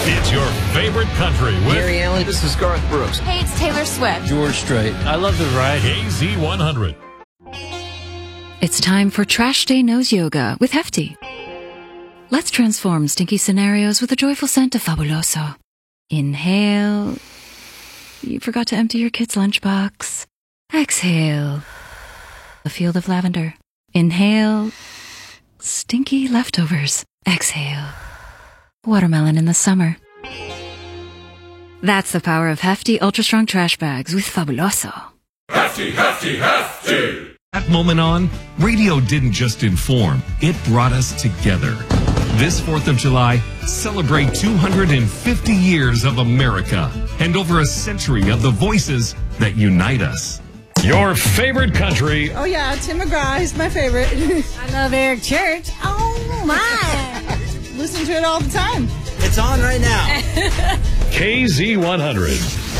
It's your favorite country with Gary Allen. This is Garth Brooks. Hey, it's Taylor Swift. George Strait. I love the variety. KZ100. It's time for Trash Day Nose Yoga with Hefty. Let's transform stinky scenarios with a joyful scent of Fabuloso. Inhale. You forgot to empty your kid's lunchbox. Exhale. A field of lavender. Inhale. Stinky leftovers. Exhale. Watermelon in the summer. That's the power of Hefty Ultra Strong Trash Bags with Fabuloso. Hefty, hefty, hefty. That moment on, radio didn't just inform, it brought us together. This 4th of July, celebrate 250 years of America and over a century of the voices that unite us. Your favorite country. Oh, yeah, Tim McGraw is my favorite. I love Eric Church. Oh, my. Listen to it all the time. It's on right now. KZ100.